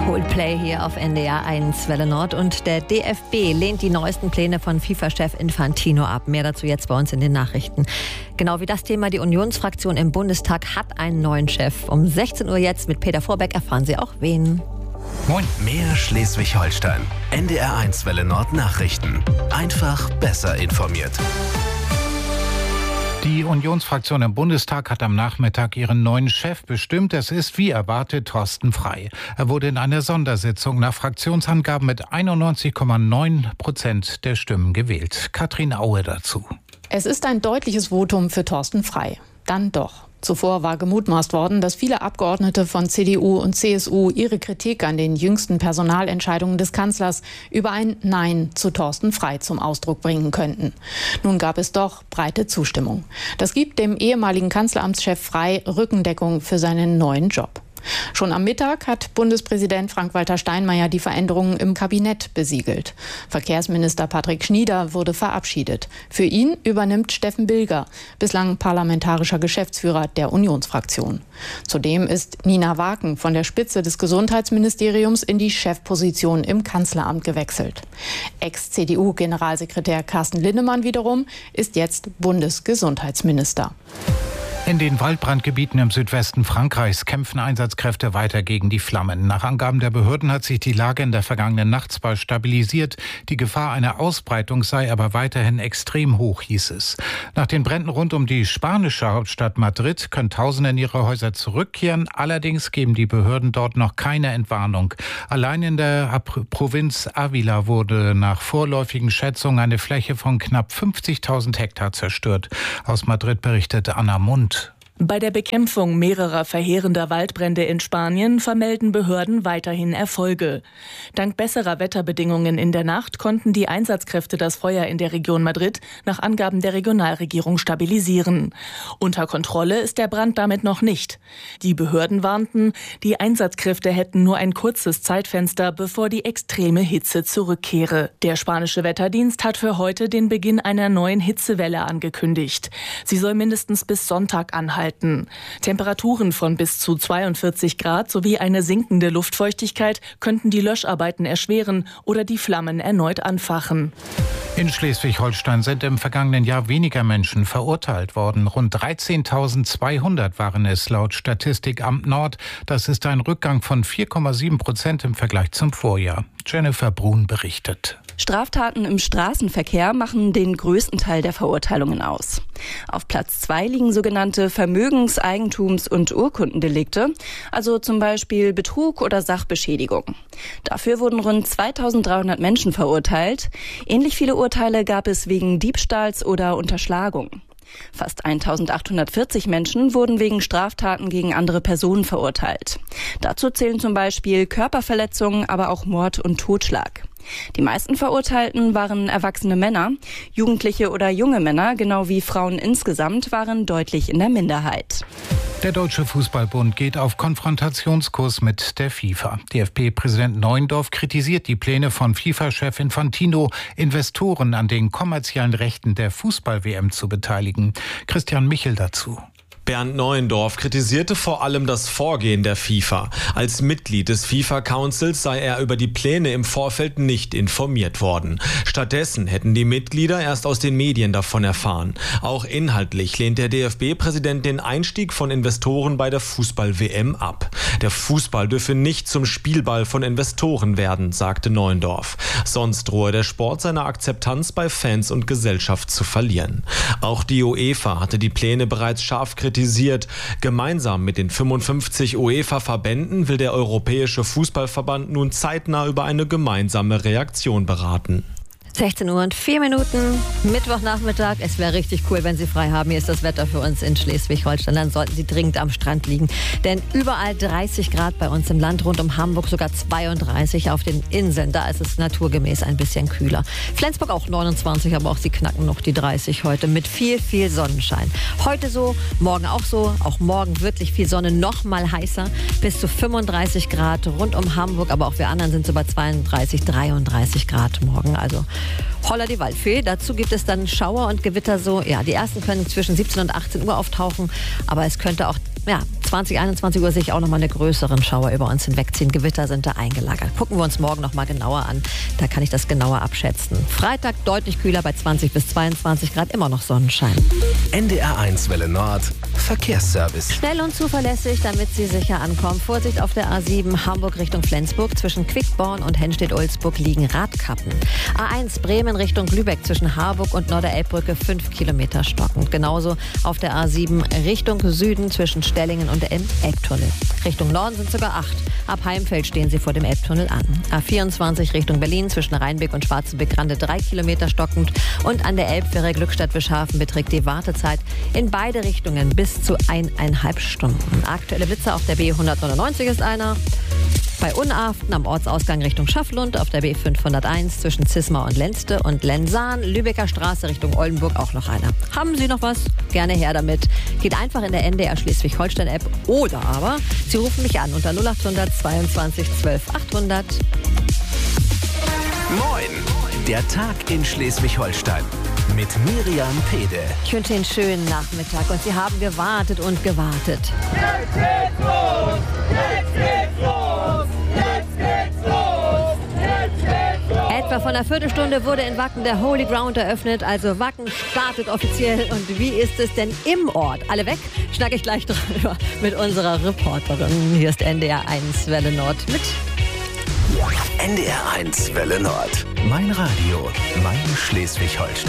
Coldplay hier auf NDR 1 Welle Nord. Und der DFB lehnt die neuesten Pläne von FIFA-Chef Infantino ab. Mehr dazu jetzt bei uns in den Nachrichten. Genau wie das Thema, die Unionsfraktion im Bundestag hat einen neuen Chef. Um 16 Uhr jetzt mit Peter Vorbeck erfahren Sie auch wen. Moin. Mehr Schleswig-Holstein. NDR 1 Welle Nord Nachrichten. Einfach besser informiert. Die Unionsfraktion im Bundestag hat am Nachmittag ihren neuen Chef bestimmt. Es ist, wie erwartet, Thorsten Frey. Er wurde in einer Sondersitzung nach Fraktionsangaben mit 91,9% der Stimmen gewählt. Katrin Aue dazu. Es ist ein deutliches Votum für Thorsten Frey. Dann doch. Zuvor war gemutmaßt worden, dass viele Abgeordnete von CDU und CSU ihre Kritik an den jüngsten Personalentscheidungen des Kanzlers über ein Nein zu Thorsten Frey zum Ausdruck bringen könnten. Nun gab es doch breite Zustimmung. Das gibt dem ehemaligen Kanzleramtschef Frey Rückendeckung für seinen neuen Job. Schon am Mittag hat Bundespräsident Frank-Walter Steinmeier die Veränderungen im Kabinett besiegelt. Verkehrsminister Patrick Schnieder wurde verabschiedet. Für ihn übernimmt Steffen Bilger, bislang parlamentarischer Geschäftsführer der Unionsfraktion. Zudem ist Nina Waken von der Spitze des Gesundheitsministeriums in die Chefposition im Kanzleramt gewechselt. Ex-CDU-Generalsekretär Carsten Linnemann wiederum ist jetzt Bundesgesundheitsminister. In den Waldbrandgebieten im Südwesten Frankreichs kämpfen Einsatzkräfte weiter gegen die Flammen. Nach Angaben der Behörden hat sich die Lage in der vergangenen Nacht zwar stabilisiert, die Gefahr einer Ausbreitung sei aber weiterhin extrem hoch, hieß es. Nach den Bränden rund um die spanische Hauptstadt Madrid können Tausende in ihre Häuser zurückkehren. Allerdings geben die Behörden dort noch keine Entwarnung. Allein in der Provinz Ávila wurde nach vorläufigen Schätzungen eine Fläche von knapp 50.000 Hektar zerstört. Aus Madrid berichtete Anna Mund. Bei der Bekämpfung mehrerer verheerender Waldbrände in Spanien vermelden Behörden weiterhin Erfolge. Dank besserer Wetterbedingungen in der Nacht konnten die Einsatzkräfte das Feuer in der Region Madrid nach Angaben der Regionalregierung stabilisieren. Unter Kontrolle ist der Brand damit noch nicht. Die Behörden warnten, die Einsatzkräfte hätten nur ein kurzes Zeitfenster, bevor die extreme Hitze zurückkehre. Der spanische Wetterdienst hat für heute den Beginn einer neuen Hitzewelle angekündigt. Sie soll mindestens bis Sonntag anhalten. Temperaturen von bis zu 42 Grad sowie eine sinkende Luftfeuchtigkeit könnten die Löscharbeiten erschweren oder die Flammen erneut anfachen. In Schleswig-Holstein sind im vergangenen Jahr weniger Menschen verurteilt worden. Rund 13.200 waren es laut Statistikamt Nord. Das ist ein Rückgang von 4,7% im Vergleich zum Vorjahr. Jennifer Brun berichtet. Straftaten im Straßenverkehr machen den größten Teil der Verurteilungen aus. Auf Platz 2 liegen sogenannte Vermögens-, Eigentums- und Urkundendelikte, also zum Beispiel Betrug oder Sachbeschädigung. Dafür wurden rund 2.300 Menschen verurteilt. Ähnlich viele Urteile gab es wegen Diebstahls oder Unterschlagung. Fast 1.840 Menschen wurden wegen Straftaten gegen andere Personen verurteilt. Dazu zählen zum Beispiel Körperverletzungen, aber auch Mord und Totschlag. Die meisten Verurteilten waren erwachsene Männer. Jugendliche oder junge Männer, genau wie Frauen insgesamt, waren deutlich in der Minderheit. Der Deutsche Fußballbund geht auf Konfrontationskurs mit der FIFA. DFB-Präsident Neuendorf kritisiert die Pläne von FIFA-Chef Infantino, Investoren an den kommerziellen Rechten der Fußball-WM zu beteiligen. Christian Michel dazu. Bernd Neuendorf kritisierte vor allem das Vorgehen der FIFA. Als Mitglied des FIFA-Councils sei er über die Pläne im Vorfeld nicht informiert worden. Stattdessen hätten die Mitglieder erst aus den Medien davon erfahren. Auch inhaltlich lehnt der DFB-Präsident den Einstieg von Investoren bei der Fußball-WM ab. Der Fußball dürfe nicht zum Spielball von Investoren werden, sagte Neuendorf. Sonst drohe der Sport seine Akzeptanz bei Fans und Gesellschaft zu verlieren. Auch die UEFA hatte die Pläne bereits scharf kritisiert. Gemeinsam mit den 55 UEFA-Verbänden will der Europäische Fußballverband nun zeitnah über eine gemeinsame Reaktion beraten. 16 Uhr und 4 Minuten, Mittwochnachmittag. Es wäre richtig cool, wenn Sie frei haben. Hier ist das Wetter für uns in Schleswig-Holstein. Dann sollten Sie dringend am Strand liegen. Denn überall 30 Grad bei uns im Land, rund um Hamburg sogar 32 auf den Inseln. Da ist es naturgemäß ein bisschen kühler. Flensburg auch 29, aber auch sie knacken noch die 30 heute mit viel, viel Sonnenschein. Heute so, morgen auch so. Auch morgen wirklich viel Sonne, noch mal heißer. Bis zu 35 Grad rund um Hamburg. Aber auch wir anderen sind so bei 32, 33 Grad morgen. Also Holla die Waldfee. Dazu gibt es dann Schauer und Gewitter so. Ja, die ersten können zwischen 17 und 18 Uhr auftauchen. Aber es könnte auch 20, 21 Uhr sehe ich auch nochmal eine größeren Schauer über uns hinwegziehen. Gewitter sind da eingelagert. Gucken wir uns morgen nochmal genauer an. Da kann ich das genauer abschätzen. Freitag deutlich kühler bei 20 bis 22 Grad, immer noch Sonnenschein. NDR1 Welle Nord, Verkehrsservice. Schnell und zuverlässig, damit Sie sicher ankommen. Vorsicht auf der A7 Hamburg Richtung Flensburg. Zwischen Quickborn und Hennstedt-Ulzburg liegen Radkappen. A1 Bremen Richtung Lübeck zwischen Harburg und Norderelbbrücke 5 Kilometer stockend. Genauso auf der A7 Richtung Süden zwischen Stellingen und dem Elbtunnel. Richtung Norden sind sogar 8. Ab Heimfeld stehen Sie vor dem Elbtunnel an. A24 Richtung Berlin zwischen Rheinbeck und Schwarzenbeck-Grande 3 Kilometer stockend. Und an der Elbfähre Glückstadt-Bischhafen beträgt die Wartezeit in beide Richtungen bis zu 1,5 Stunden. Aktuelle Blitzer auf der B199 ist einer. Bei Unaften am Ortsausgang Richtung Schafflund auf der B501 zwischen Zismar und Lenste und Lensahn, Lübecker Straße Richtung Oldenburg auch noch einer. Haben Sie noch was? Gerne her damit. Geht einfach in der NDR Schleswig-Holstein-App oder aber Sie rufen mich an unter 0800 22 12 800. Moin, der Tag in Schleswig-Holstein mit Miriam Pede. Ich wünsche Ihnen einen schönen Nachmittag und Sie haben gewartet und gewartet. Jetzt geht's los! Jetzt geht's los! Jetzt geht's los! Jetzt geht's los! Etwa vor einer Viertelstunde wurde in Wacken der Holy Ground eröffnet, also Wacken startet offiziell. Und wie ist es denn im Ort? Alle weg? Schnacke ich gleich drüber mit unserer Reporterin. Hier ist NDR1 Welle Nord mit NDR1 Welle Nord. Mein Radio, mein Schleswig-Holstein.